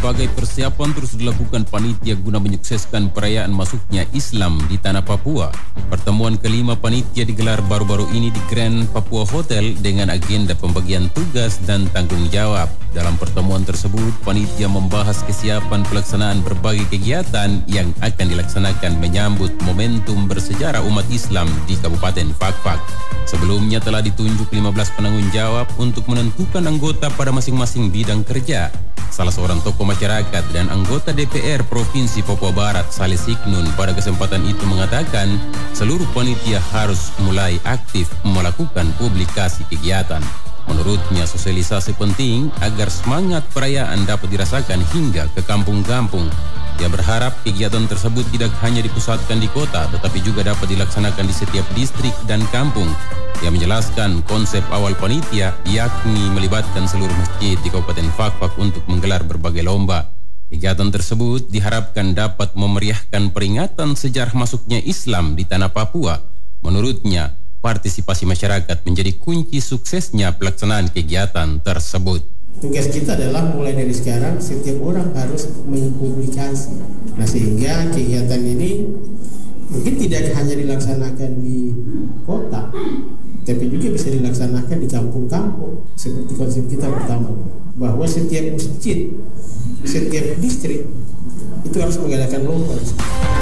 berbagai persiapan terus dilakukan panitia guna menyukseskan perayaan masuknya Islam di tanah Papua. Pertemuan kelima panitia digelar baru-baru ini di Grand Papua Hotel dengan agenda pembagian tugas dan tanggung jawab. Dalam pertemuan tersebut, panitia membahas kesiapan pelaksanaan berbagai kegiatan yang akan dilaksanakan menyambut momentum bersejarah umat Islam di Kabupaten Fakfak. Sebelumnya telah ditunjuk 15 penanggung jawab untuk menentukan anggota pada masing-masing bidang kerja. Salah seorang tokoh masyarakat dan anggota DPR Provinsi Papua Barat, Saleh Siknun, pada kesempatan itu mengatakan seluruh panitia harus mulai aktif melakukan publikasi kegiatan. Menurutnya, sosialisasi penting agar semangat perayaan dapat dirasakan hingga ke kampung-kampung. Dia berharap kegiatan tersebut tidak hanya dipusatkan di kota, tetapi juga dapat dilaksanakan di setiap distrik dan kampung. Dia menjelaskan konsep awal panitia, yakni melibatkan seluruh masjid di Kabupaten Fakfak untuk menggelar berbagai lomba. Kegiatan tersebut diharapkan dapat memeriahkan peringatan sejarah masuknya Islam di tanah Papua. Menurutnya, partisipasi masyarakat menjadi kunci suksesnya pelaksanaan kegiatan tersebut. Tugas kita adalah mulai dari sekarang setiap orang harus mempublikasi. Nah, sehingga kegiatan ini mungkin tidak hanya dilaksanakan di kota, tapi juga bisa dilaksanakan di kampung-kampung. Seperti konsep kita pertama, bahwa setiap masjid, setiap distrik itu harus mengadakan lomba.